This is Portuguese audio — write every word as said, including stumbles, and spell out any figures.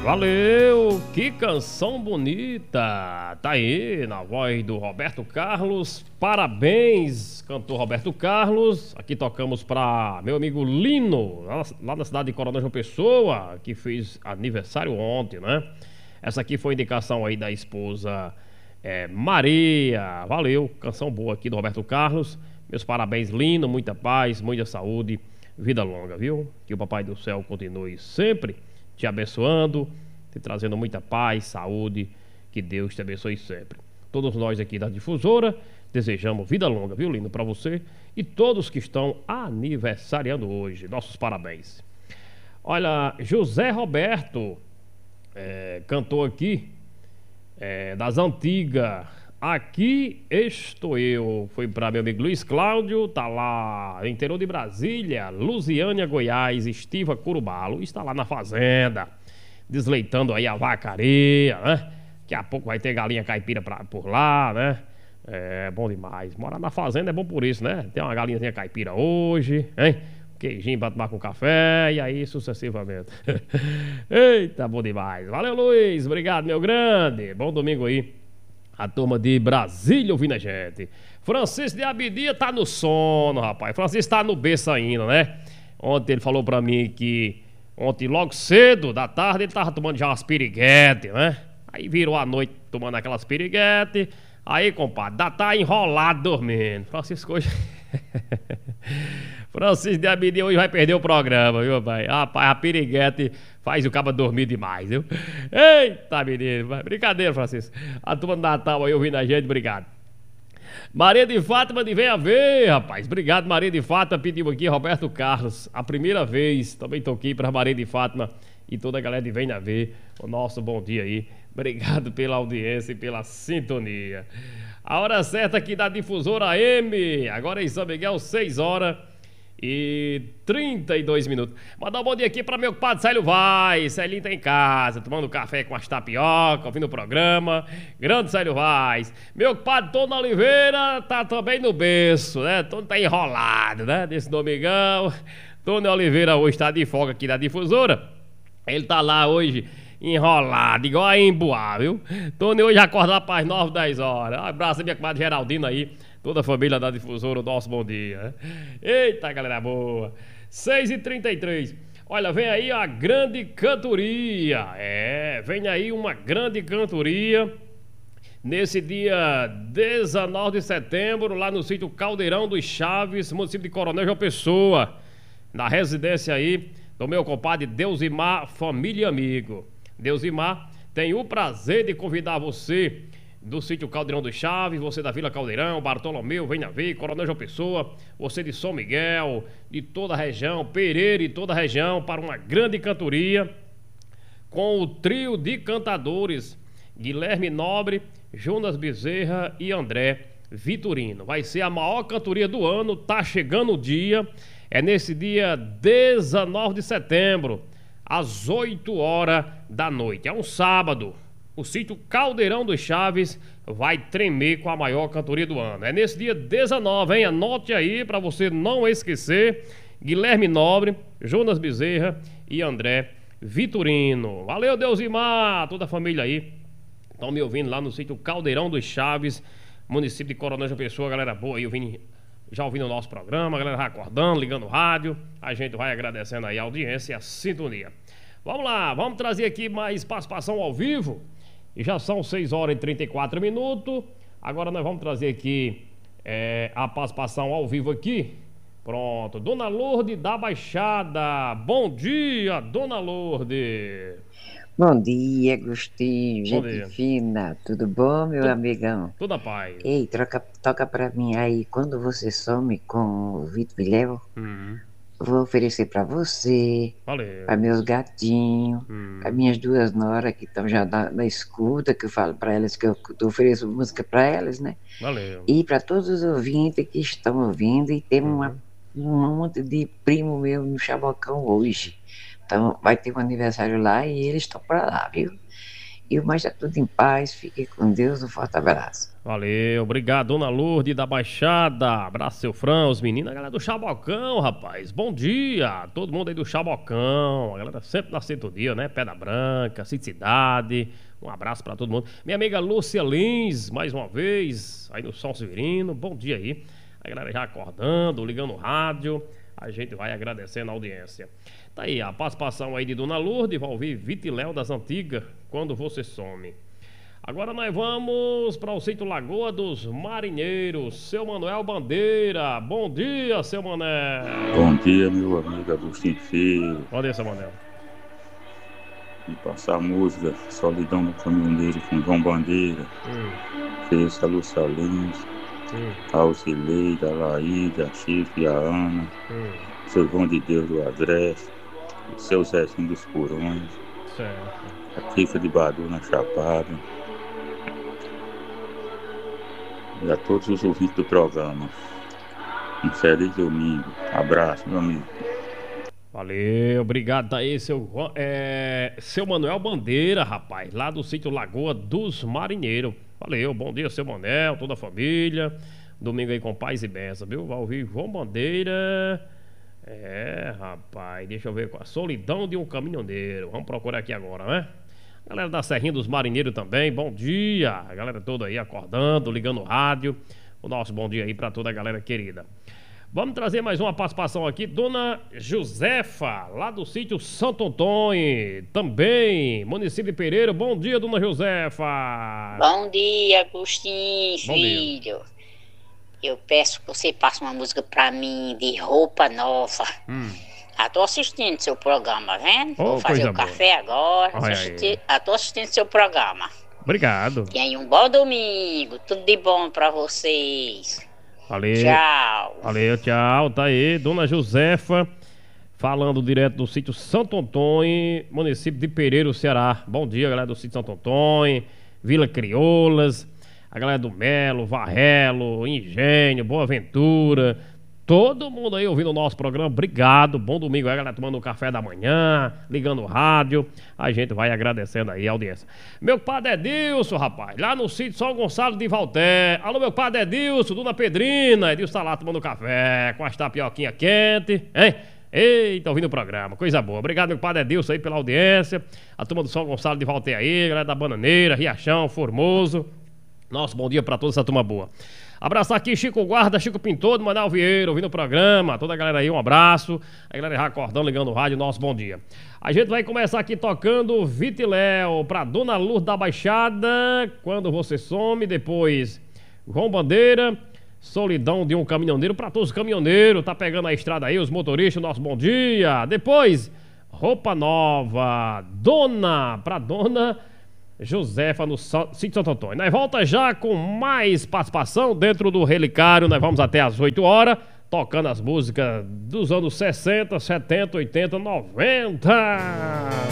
Valeu, que canção bonita. Tá aí, na voz do Roberto Carlos. Parabéns, cantor Roberto Carlos. Aqui tocamos pra meu amigo Lino, lá, lá na cidade de Coronel João Pessoa, que fez aniversário ontem, né? Essa aqui foi indicação aí da esposa é, Maria. Valeu, canção boa aqui do Roberto Carlos. Meus parabéns, Lino, muita paz, muita saúde, vida longa, viu? Que o Papai do Céu continue sempre te abençoando, te trazendo muita paz, saúde, que Deus te abençoe sempre. Todos nós aqui da Difusora desejamos vida longa, viu, Lino, para você e todos que estão aniversariando hoje. Nossos parabéns. Olha, José Roberto é, cantou aqui é, das antigas. Aqui estou eu. Foi para meu amigo Luiz Cláudio, tá lá no interior de Brasília, Lusiânia, Goiás, Estiva Curubalo, está lá na fazenda, desleitando aí a vacaria, né? Daqui a pouco vai ter galinha caipira pra, por lá, né? É bom demais. Morar na fazenda é bom por isso, né? Tem uma galinhazinha caipira hoje, hein? Queijinho pra tomar com café e aí sucessivamente. Eita, bom demais. Valeu, Luiz. Obrigado, meu grande. Bom domingo aí. A turma de Brasília ouvindo a gente. Francisco de Abidia tá no sono, rapaz. Francisco tá no berço ainda, né? Ontem ele falou pra mim que ontem logo cedo da tarde ele tava tomando já umas piriguetes, né? Aí virou a noite tomando aquelas piriguetes. Aí, compadre, já tá enrolado dormindo. Francisco hoje... Francisco de Abidia hoje vai perder o programa, viu, pai? Rapaz, a piriguete faz o cabo dormir demais, viu? Eita, menino. Brincadeira, Francisco. A turma do Natal aí ouvindo a gente, obrigado. Maria de Fátima de Venha Ver, rapaz. Obrigado, Maria de Fátima. Pediu aqui Roberto Carlos. A primeira vez, também toquei para Maria de Fátima e toda a galera de Venha Ver. O nosso bom dia aí. Obrigado pela audiência e pela sintonia. A hora certa aqui da Difusora M. Agora em São Miguel, seis horas e trinta e dois minutos. Mandar um bom dia aqui para meu compadre Célio Vaz. Celinho tá em casa, tomando café com as tapioca, ouvindo o programa. Grande Célio Vaz. Meu compadre Tony Oliveira tá também no berço, né? Tony tá enrolado, né? Desse domingão. Tony Oliveira hoje tá de folga aqui da Difusora. Ele tá lá hoje enrolado, igual a emboar, viu? Tony hoje acorda lá para as nove, dez horas. Um abraço a minha comadre Geraldina aí. Toda a família da Difusora, o nosso bom dia. Eita, galera boa. seis e trinta e três. Olha, vem aí a grande cantoria. É, vem aí uma grande cantoria. Nesse dia dezenove de setembro, lá no sítio Caldeirão dos Chaves, município de Coronel João Pessoa. Na residência aí do meu compadre Deusimar, família e amigo. Deusimar tem o prazer de convidar você do sítio Caldeirão dos Chaves, você da Vila Caldeirão, Bartolomeu, Venha Ver, Coronel João Pessoa, você de São Miguel, de toda a região, Pereira e toda a região, para uma grande cantoria com o trio de cantadores Guilherme Nobre, Jonas Bezerra e André Vitorino. Vai ser a maior cantoria do ano, tá chegando o dia, é nesse dia dezenove de setembro, às oito horas da noite, é um sábado. O sítio Caldeirão dos Chaves vai tremer com a maior cantoria do ano. É nesse dia dezenove, hein? Anote aí para você não esquecer. Guilherme Nobre, Jonas Bezerra e André Vitorino. Valeu, Deusimar, toda a família aí. Estão me ouvindo lá no sítio Caldeirão dos Chaves, município de Coronel João Pessoa. Galera boa aí, ouvindo, já ouvindo o nosso programa. A galera vai acordando, ligando o rádio. A gente vai agradecendo aí a audiência e a sintonia. Vamos lá, vamos trazer aqui mais participação ao vivo. E já são seis horas e trinta e quatro minutos. Agora nós vamos trazer aqui é, a participação ao vivo aqui. Pronto, Dona Lourdes da Baixada. Bom dia, Dona Lourdes. Bom dia, Agostinho. Bom Gente dia. fina. Tudo bom, meu Tudo, amigão? Tudo a paz. Ei, troca, toca pra mim aí. Quando você some com o Vitor Vilela, Hum, vou oferecer pra você, valeu. pra meus gatinhos, Hum, pra minhas duas noras que estão já na, na escuta, que eu falo pra elas que eu, que eu ofereço música pra elas, né? valeu. E pra todos os ouvintes que estão ouvindo. E tem uma, Uhum. um monte de primo meu no Chabocão hoje. Então vai ter um aniversário lá e eles estão pra lá, viu? E o mais é tudo em paz. Fique com Deus. Um forte abraço. Valeu, obrigado, Dona Lourdes da Baixada. Abraço, seu Fran, os meninos, a galera do Chabocão, rapaz. Bom dia, todo mundo aí do Chabocão. A galera sempre na sintonia, né? Pedra Branca, Cidade. Um abraço pra todo mundo. Minha amiga Lúcia Lins, mais uma vez, aí no São Severino. Bom dia aí. A galera já acordando, ligando o rádio. A gente vai agradecendo a audiência. Tá aí, a participação aí de Dona Lourdes. Vai ouvir Vitiléu das Antigas, Quando Você Some. Agora nós vamos para o sítio Lagoa dos Marinheiros. Seu Manuel Bandeira. Bom dia, seu Manuel. Bom dia, meu amigo Agostinho Filho. Bom dia, seu Manuel. E passar a música Solidão do Caminhoneiro com João Bandeira. Hum. Fez a Lúcia Lins, Hum. a Alcileide, a Laíde, a Chico e a Ana. Hum. Seu João de Deus do Agreste. O seu Zezinho dos Purões. Certo. A Kika de Badu na Chapada. E a todos os ouvintes do programa. Um feliz domingo. Abraço, meu amigo. Valeu, obrigado aí, seu, é, seu Manuel Bandeira, rapaz, lá do sítio Lagoa dos Marinheiros. Valeu, bom dia, seu Manuel, toda a família. Domingo aí com paz e bênção, viu? Vai ouvir João Bandeira. É, rapaz, deixa eu ver com a Solidão de um Caminhoneiro. Vamos procurar aqui agora, né? Galera da Serrinha dos Marinheiros também, bom dia. A galera toda aí acordando, ligando o rádio. O nosso bom dia aí pra toda a galera querida. Vamos trazer mais uma participação aqui, Dona Josefa, lá do sítio Santo Antônio, também, município de Pereira. Bom dia, Dona Josefa. Bom dia, Agostinho, Bom filho. dia. Eu peço que você passe uma música pra mim de Roupa Nova. Hum. Ah, tô assistindo seu programa, vendo? Oh, Vou fazer coisa o café agora. Olha Assisti... aí. Ah, tô assistindo seu programa. Obrigado. Tenha um bom domingo, tudo de bom pra vocês. Valeu. Tchau. Valeu, tchau. Tá aí, Dona Josefa, falando direto do sítio Santo Antônio, município de Pereira, Ceará. Bom dia, galera do sítio Santo Antônio, Vila Crioulas, a galera do Melo, Varrelo, Engenho, Boa Ventura. Todo mundo aí ouvindo o nosso programa, obrigado. Bom domingo aí, galera, tomando um café da manhã, ligando o rádio. A gente vai agradecendo aí a audiência. Meu padre Edilson, rapaz, lá no sítio São Gonçalo de Valté. Alô, meu padre Edilson, Dona Pedrina. Edilson tá lá tomando café com as tapioquinhas quentes, hein? Eita, ouvindo o programa, coisa boa. Obrigado, meu padre Edilson aí pela audiência. A turma do São Gonçalo de Valté aí, galera da Bananeira, Riachão, Formoso. Nosso bom dia pra toda essa turma boa. Abraçar aqui Chico Guarda, Chico Pintor, do Manuel Vieira, ouvindo o programa. Toda a galera aí, um abraço. A galera já acordando, ligando o rádio, nosso bom dia. A gente vai começar aqui tocando Vitiléu pra Dona Lourdes da Baixada, Quando Você Some. Depois João Bandeira, Solidão de um Caminhoneiro pra todos os caminhoneiros. Tá pegando a estrada aí, os motoristas, nosso bom dia. Depois Roupa Nova, Dona, pra Dona Josefa no sítio Santo Antônio. Nós volta já com mais participação dentro do Relicário. Nós vamos até às oito horas, tocando as músicas dos anos sessenta, setenta, oitenta, noventa.